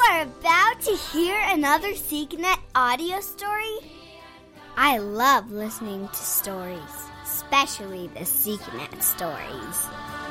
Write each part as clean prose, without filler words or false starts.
are about to hear another SeekNet audio story. I love listening to stories, especially the SeekNet stories.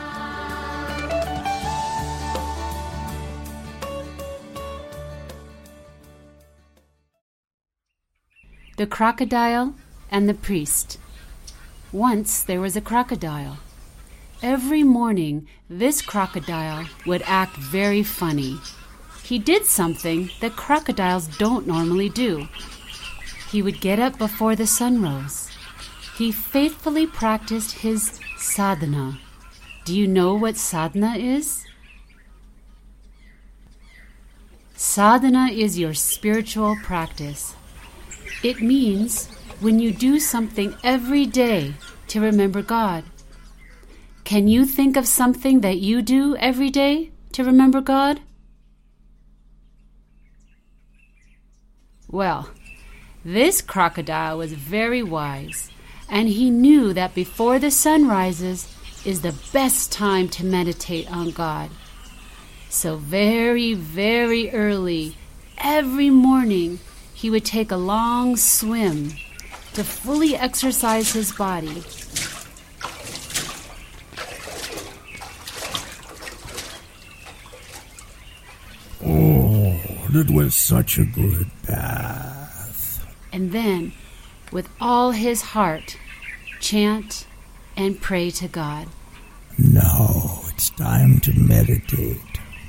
The Crocodile and the Priest. Once there was a crocodile. Every morning, this crocodile would act very funny. He did something that crocodiles don't normally do. He would get up before the sun rose. He faithfully practiced his sadhana. Do you know what sadhana is? Sadhana is your spiritual practice. It means when you do something every day to remember God. Can you think of something that you do every day to remember God? Well, this crocodile was very wise, and he knew that before the sun rises is the best time to meditate on God. So very, very early, every morning, he would take a long swim to fully exercise his body. Oh, that was such a good bath. And then, with all his heart, chant and pray to God. Now it's time to meditate.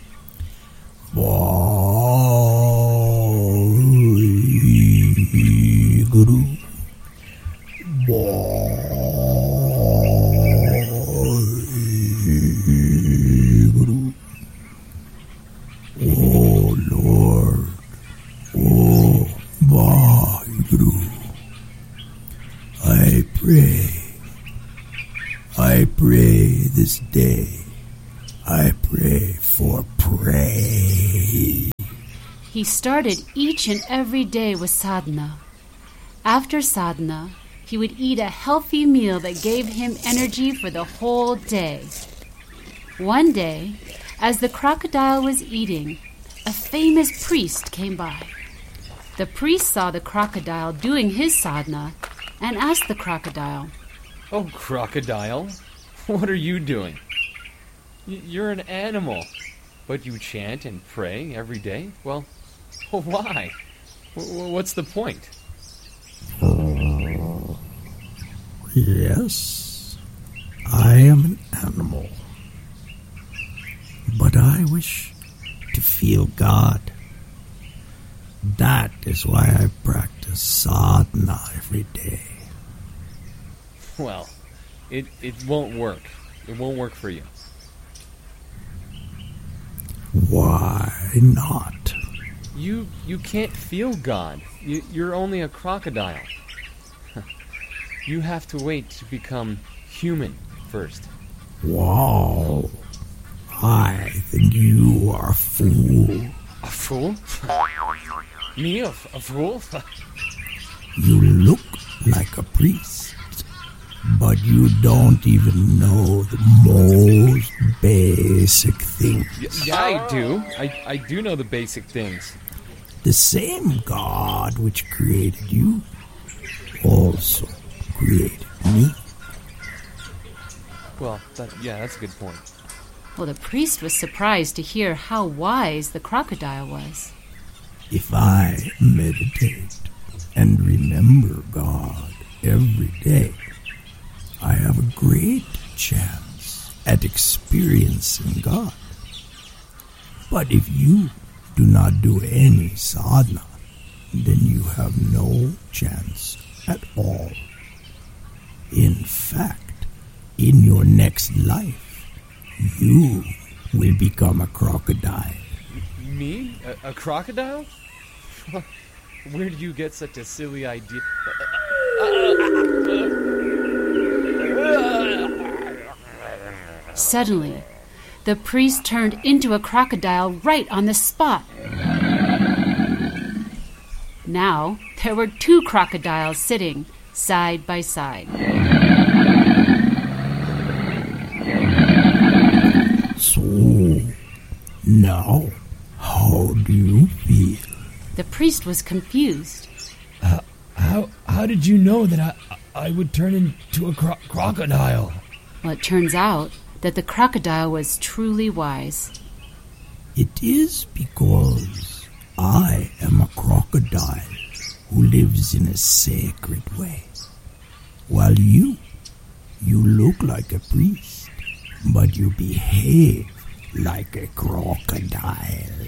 Guru. Guru. Oh Lord. Oh Guru. I pray this day. I pray for pray. He started each and every day with sadhana. After sadhana, he would eat a healthy meal that gave him energy for the whole day. One day, as the crocodile was eating, a famous priest came by. The priest saw the crocodile doing his sadhana and asked the crocodile, "Oh, crocodile, what are you doing? You're an animal, but you chant and pray every day? Well, why? What's the point?" Yes, I am an animal, but I wish to feel God. That is why I practice sadhana every day. Well, it won't work. It won't work for you. Why not? You can't feel God. You're only a crocodile. You have to wait to become human first. Wow. I think you are a fool. A fool? Me, a fool? You look like a priest, but you don't even know the most basic things. Yeah, I do. I do know the basic things. The same God which created you also created me. Well, that's a good point. Well, the priest was surprised to hear how wise the crocodile was. If I meditate and remember God every day, I have a great chance at experiencing God. But if you do not do any sadhana, then you have no chance at all. In fact, in your next life, you will become a crocodile. Me? A crocodile? Where did you get such a silly idea? Suddenly, the priest turned into a crocodile right on the spot. Now, there were 2 crocodiles sitting side by side. So, now, how How do you feel? The priest was confused. How did you know that I would turn into a crocodile? Well, it turns out that the crocodile was truly wise. It is because I am a crocodile who lives in a sacred way. While you look like a priest, but you behave like a crocodile.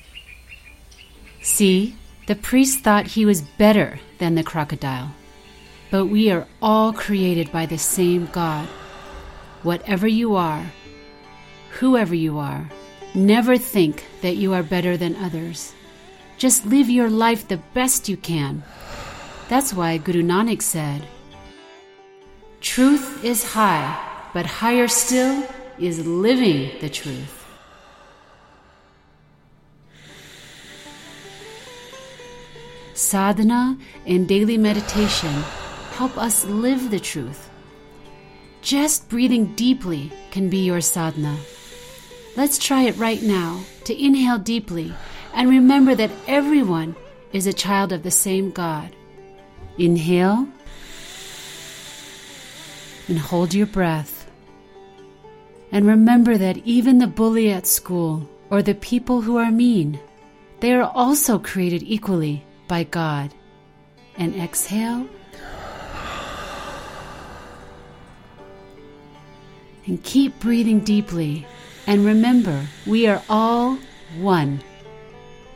See, the priest thought he was better than the crocodile. But we are all created by the same God. Whatever you are, whoever you are, never think that you are better than others. Just live your life the best you can. That's why Guru Nanak said, "Truth is high, but higher still is living the truth." Sadhana and daily meditation help us live the truth. Just breathing deeply can be your sadhana. Let's try it right now to inhale deeply and remember that everyone is a child of the same God. Inhale and hold your breath. And remember that even the bully at school or the people who are mean, they are also created equally by God. And exhale. And keep breathing deeply. And remember, we are all one.